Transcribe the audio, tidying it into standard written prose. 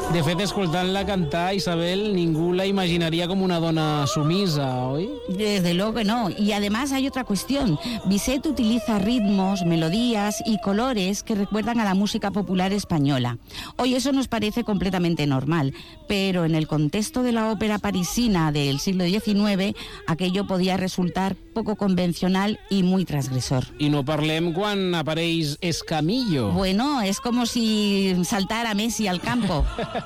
De fet, escoltant-la cantar, Isabel, ningú la imaginaría como una dona sumisa, ¿hoy? Desde luego que no. Y además hay otra cuestión. Bizet utiliza ritmos, melodías y colores que recuerdan a la música popular española. Hoy eso nos parece completamente normal, pero en el contexto de la ópera parisina del siglo XIX, aquello podía resultar poco convencional y muy transgresor. I no parlem quan apareix Escamillo. Bueno, es como si saltara Messi al campo.